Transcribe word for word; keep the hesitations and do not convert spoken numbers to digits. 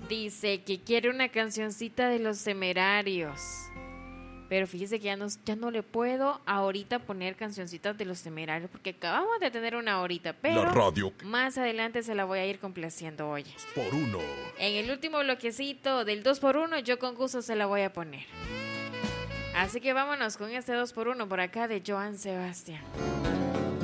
Dice que quiere una cancioncita de Los Temerarios. Pero fíjese que ya no, ya no le puedo ahorita poner cancioncitas de Los Temerarios porque acabamos de tener una horita, pero La radio más adelante se la voy a ir complaciendo, oye. por uno. En el último bloquecito del dos por uno yo con gusto se la voy a poner. Así que vámonos con este dos por uno por acá de Joan Sebastián.